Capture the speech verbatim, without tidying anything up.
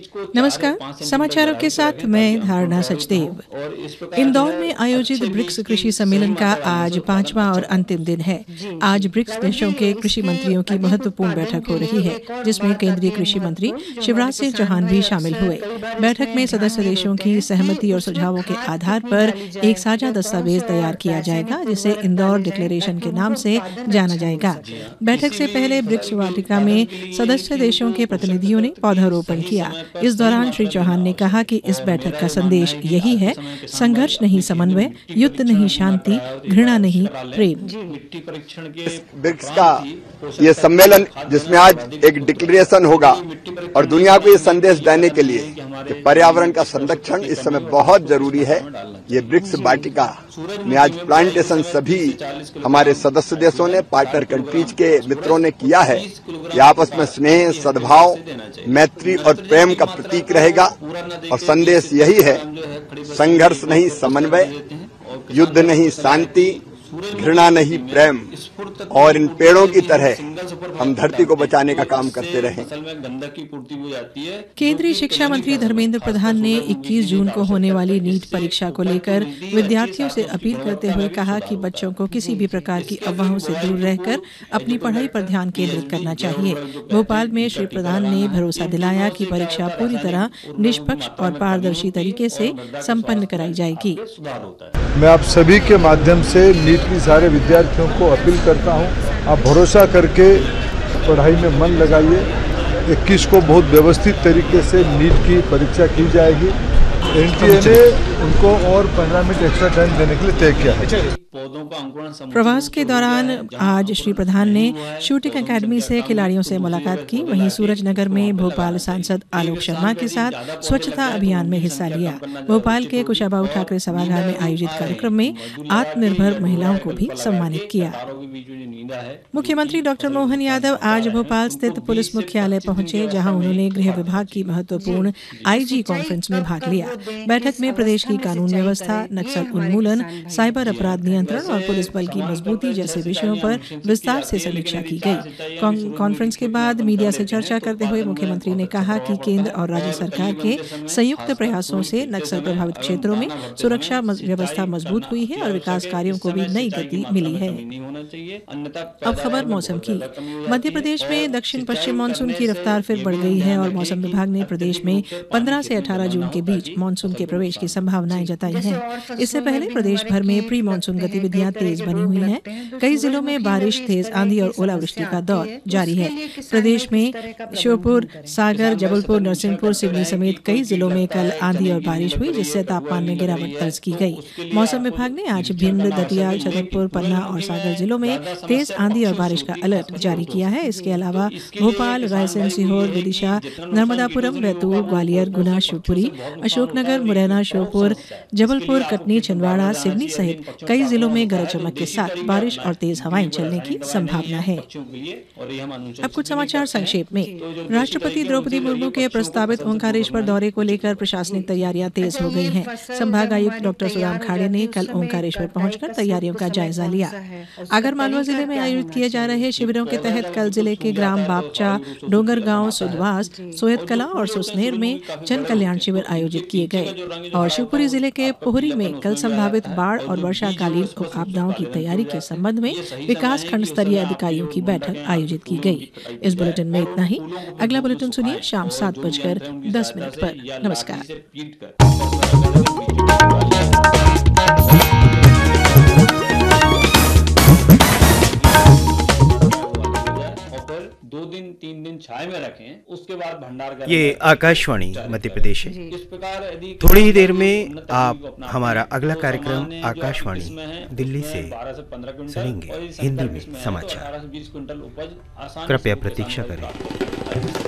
नमस्कार, समाचारों के साथ मैं धारणा सचदेव। इंदौर में आयोजित ब्रिक्स कृषि सम्मेलन का आज पांचवा और अंतिम दिन है। आज ब्रिक्स देशों के कृषि मंत्रियों की महत्वपूर्ण बैठक हो रही है, जिसमें केंद्रीय कृषि मंत्री शिवराज सिंह चौहान भी शामिल हुए। बैठक में सदस्य देशों की सहमति और सुझावों के आधार पर एक साझा दस्तावेज तैयार किया जाएगा, जिसे इंदौर डिक्लेरेशन के नाम से जाना जाएगा। बैठक से पहले ब्रिक्स वाटिका में सदस्य देशों के प्रतिनिधियों ने पौधारोपण किया। इस दौरान श्री चौहान ने कहा कि इस बैठक का संदेश यही है, संघर्ष नहीं समन्वय, युद्ध नहीं शांति, घृणा नहीं प्रेम। ब्रिक्स का ये सम्मेलन जिसमें आज एक डिक्लेरेशन होगा और दुनिया को ये संदेश देने के लिए कि पर्यावरण का संरक्षण इस समय बहुत जरूरी है। ये ब्रिक्स वाटिका में आज प्लांटेशन सभी हमारे सदस्य देशों ने, पार्टनर कंट्रीज के मित्रों ने किया है। ये आपस में स्नेह, सद्भाव, मैत्री और प्रेम का प्रतीक रहेगा और संदेश यही है, संघर्ष नहीं समन्वय, युद्ध नहीं शांति, घृणा नहीं प्रेम। और इन पेड़ों की तरह हम धरती को बचाने का काम करते रहें। केंद्रीय शिक्षा मंत्री धर्मेंद्र प्रधान ने इक्कीस जून को होने वाली नीट परीक्षा को लेकर विद्यार्थियों से अपील करते हुए कहा कि बच्चों को किसी भी प्रकार की अफवाहों से दूर रहकर अपनी पढ़ाई पर ध्यान केंद्रित करना चाहिए। भोपाल में श्री प्रधान ने भरोसा दिलाया कि परीक्षा पूरी तरह निष्पक्ष और पारदर्शी तरीके से संपन्न कराई जाएगी। मैं आप सभी के माध्यम से नीट की सारे विद्यार्थियों को अपील करता हूं, आप भरोसा करके पढ़ाई में मन लगाइए। इक्कीस को बहुत व्यवस्थित तरीके से नीट की परीक्षा की जाएगी। एनटीए ने उनको और पंद्रह मिनट एक्स्ट्रा टाइम देने के लिए तय किया है। प्रवास के दौरान आज श्री प्रधान ने शूटिंग एकेडमी से खिलाड़ियों से मुलाकात की। वहीं सूरजनगर में भोपाल सांसद आलोक शर्मा के साथ स्वच्छता अभियान में हिस्सा लिया। भोपाल के कुशाभाऊ ठाकरे सभागार में आयोजित कार्यक्रम में आत्मनिर्भर महिलाओं को भी सम्मानित किया। मुख्यमंत्री डॉक्टर मोहन यादव आज भोपाल स्थित पुलिस मुख्यालय पहुंचे, जहां उन्होंने गृह विभाग की महत्वपूर्ण आईजी कॉन्फ्रेंस में भाग लिया। बैठक में प्रदेश की कानून व्यवस्था, नक्सल उन्मूलन, साइबर अपराध नियंत्रण और पुलिस बल की मजबूती जैसे विषयों पर विस्तार से समीक्षा की गई। कॉन्फ्रेंस के बाद मीडिया से चर्चा करते हुए मुख्यमंत्री ने कहा कि केंद्र और राज्य सरकार के संयुक्त प्रयासों से नक्सल प्रभावित क्षेत्रों में सुरक्षा व्यवस्था मजबूत हुई है और विकास कार्यों को भी नई गति मिली है। अब खबर मौसम की। मध्य प्रदेश में दक्षिण पश्चिम मानसून की रफ्तार फिर बढ़ गई है और मौसम विभाग ने प्रदेश में पंद्रह से अठारह जून के बीच मानसून के प्रवेश की संभावनाएं जताई हैं। इससे पहले प्रदेश भर में प्री मानसून गतिविधियां तेज बनी हुई हैं। कई जिलों में बारिश, तेज आंधी और ओलावृष्टि का दौर जारी है। प्रदेश में श्योपुर, सागर, जबलपुर, नरसिंहपुर, सिवनी समेत कई जिलों में कल आंधी और बारिश हुई, जिससे तापमान में गिरावट दर्ज की गई। मौसम विभाग ने आज भिंड, दतिया, छतरपुर, पन्ना और सागर जिलों में तेज आंधी और बारिश का अलर्ट जारी किया है। इसके अलावा भोपाल, रायसेन, सीहोर, विदिशा, नर्मदापुरम, बैतूल, ग्वालियर, गुना, शिवपुरी, अशोकनगर, मुरैना, श्योपुर, जबलपुर, कटनी, छिंदवाड़ा, सिवनी सहित कई जिलों में गरज चमक के साथ बारिश और तेज हवाएं चलने की संभावना है। अब कुछ समाचार संक्षेप में। राष्ट्रपति द्रौपदी मुर्मू के प्रस्तावित ओंकारेश्वर दौरे को लेकर प्रशासनिक तैयारियां तेज हो गई हैं। संभागायुक्त डॉक्टर सुदाम खाड़े ने कल ओंकारेश्वर पहुंचकर तैयारियों का जायजा लिया। आगरमालवा जिले में आयोजित किए जा रहे शिविरों के तहत कल जिले के ग्राम बापचा, डोंगरगांव, सुदवास, सोयतकला और सुसनेर में जन कल्याण शिविर आयोजित किए गए। और शिवपुरी जिले के पोहरी में कल संभावित बाढ़ और वर्षाकालीन आपदाओं की तैयारी के संबंध में विकास खंड स्तरीय अधिकारियों की बैठक आयोजित की गई। इस बुलेटिन में इतना ही। अगला बुलेटिन सुनिए शाम सात बजकर दस मिनट पर। नमस्कार। दो दिन तीन दिन छाए में रखें, उसके बाद भंडार। ये आकाशवाणी मध्य प्रदेश है। थोड़ी ही देर में आप हमारा अगला कार्यक्रम आकाशवाणी दिल्ली से सुनेंगे। हिंदी में समाचार। कृपया प्रतीक्षा करें।